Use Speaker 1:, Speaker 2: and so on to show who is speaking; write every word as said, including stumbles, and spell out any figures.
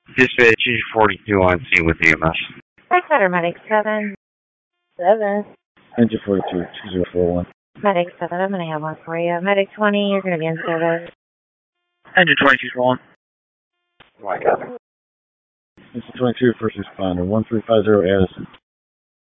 Speaker 1: Dispatch forty-two on scene with E M S.
Speaker 2: Exeter Medic seven. seven.
Speaker 3: Engine forty-two, two zero four one.
Speaker 2: Medic seven, I'm going to have one for you. Medic twenty, you're going to be in service.
Speaker 4: Engine twenty-two, rolling.
Speaker 1: Oh my God.
Speaker 3: Engine twenty-two, first responder, one three five zero Addison.